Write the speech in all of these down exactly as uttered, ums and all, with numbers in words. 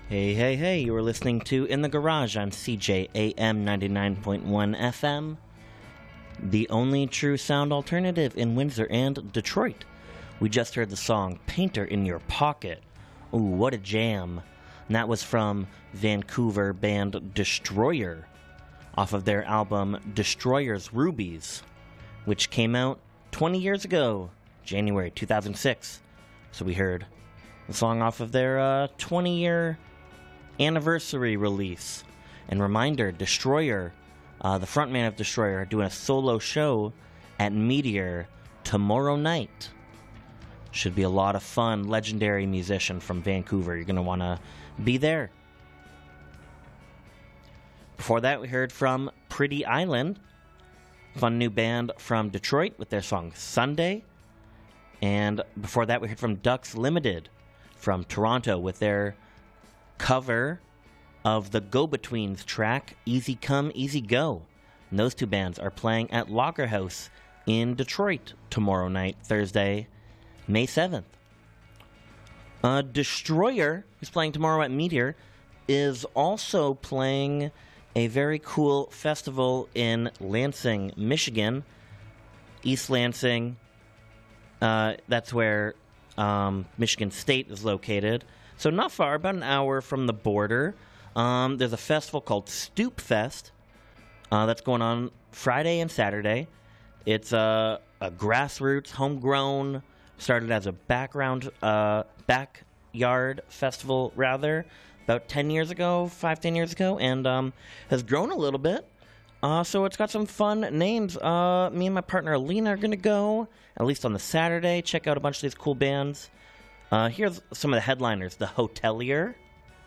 Hey, hey, hey, you are listening to In the Garage on C J A M ninety-nine point one F M, the only true sound alternative in Windsor and Detroit. We just heard the song Painter in Your Pocket. Ooh, what a jam. And that was from Vancouver band Destroyer, off of their album Destroyer's Rubies, which came out twenty years ago, January two thousand six. So we heard the song off of their uh, twenty-year anniversary release. And reminder, Destroyer, uh, the frontman of Destroyer, are doing a solo show at Meteor tomorrow night. Should be a lot of fun. Legendary musician from Vancouver. You're going to want to be there. Before that, we heard from Pretty Island, fun new band from Detroit with their song Sunday. And before that, we heard from Ducks Limited from Toronto with their cover of the Go-Betweens track Easy Come, Easy Go. And those two bands are playing at Lager House in Detroit tomorrow night, Thursday, May seventh. Uh, Destroyer, who's playing tomorrow at Meteor, is also playing a very cool festival in Lansing, Michigan. East Lansing, uh, that's where um, Michigan State is located. So not far, about an hour from the border. Um, there's a festival called Stoop Fest uh, that's going on Friday and Saturday. It's a, a grassroots, homegrown, started as a background, uh, backyard festival, rather, about ten years ago, five, ten years ago, and um, has grown a little bit. Uh, so it's got some fun names. Uh, me and my partner Alina are going to go, at least on the Saturday, check out a bunch of these cool bands. Uh, here's some of the headliners. The Hotelier,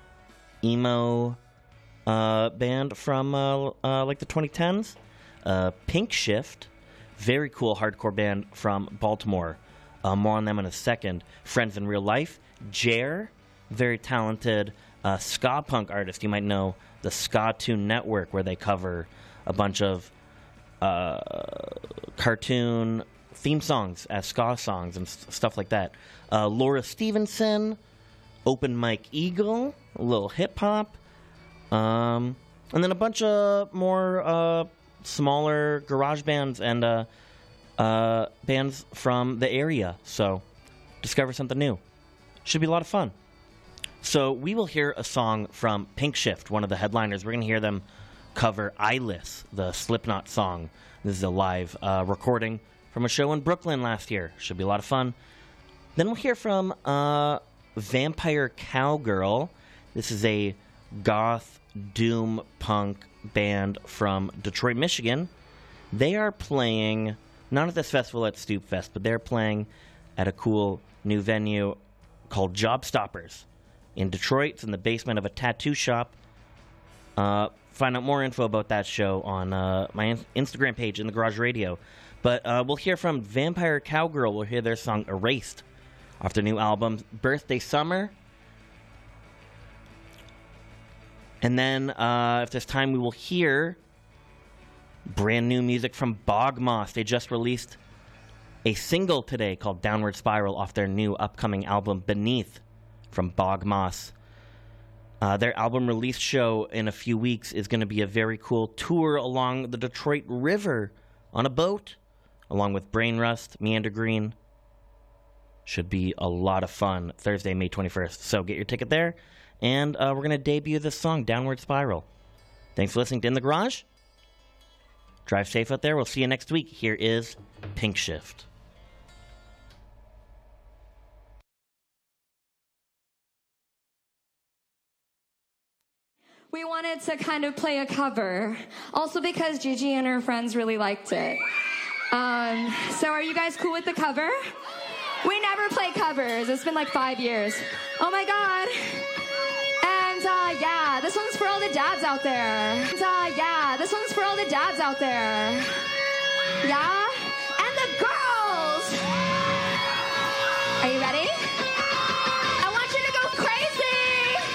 emo uh, band from uh, uh, like the twenty tens. Uh, Pink Shift, very cool hardcore band from Baltimore. Uh, more on them in a second. Friends in Real Life. Jer, very talented uh, ska punk artist. You might know the Ska Tune Network, where they cover a bunch of uh, cartoon theme songs as ska songs and s- stuff like that. Uh, Laura Stevenson, Open Mike Eagle, a little hip-hop, um, and then a bunch of more uh, smaller garage bands and uh, uh, bands from the area. So, discover something new. Should be a lot of fun. So, we will hear a song from Pink Shift, one of the headliners. We're going to hear them cover Eyeless, the Slipknot song. This is a live uh, recording from a show in Brooklyn last year. Should be a lot of fun. Then we'll hear from uh, Vampire Cowgirl. This is a goth doom punk band from Detroit, Michigan. They are playing, not at this festival at Stoop Fest, but they're playing at a cool new venue called Job Stoppers in Detroit. It's in the basement of a tattoo shop. Uh, find out more info about that show on uh, my in- Instagram page, In the Garage Radio. But uh, we'll hear from Vampire Cowgirl. We'll hear their song Erased off their new album, Birthday Summer. And then, uh, if there's time, we will hear brand new music from Bogmoss. They just released a single today called Downward Spiral off their new upcoming album, Beneath, from Bogmoss. Uh, their album release show in a few weeks is going to be a very cool tour along the Detroit River on a boat, along with Brain Rust, Meander Green. Should be a lot of fun. Thursday, May twenty-first. So get your ticket there. And uh, we're going to debut this song, Downward Spiral. Thanks for listening to In the Garage. Drive safe out there. We'll see you next week. Here is Pink Shift. We wanted to kind of play a cover, also because Gigi and her friends really liked it. Um, so are you guys cool with the cover? We never play covers. It's been like five years. Oh my God. And uh, yeah, this one's for all the dads out there. And uh, yeah, this one's for all the dads out there. Yeah?